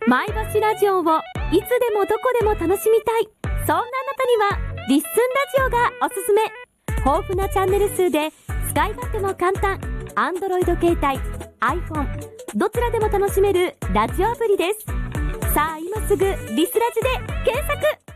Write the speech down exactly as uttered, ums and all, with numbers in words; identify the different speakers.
Speaker 1: マイバシラジオをいつでもどこでも楽しみたい、そんなあなたにはリッスンラジオがおすすめ。豊富なチャンネル数で使い勝手も簡単、 Android 携帯、 iPhone どちらでも楽しめるラジオアプリです。さあ今すぐリスラジで検索。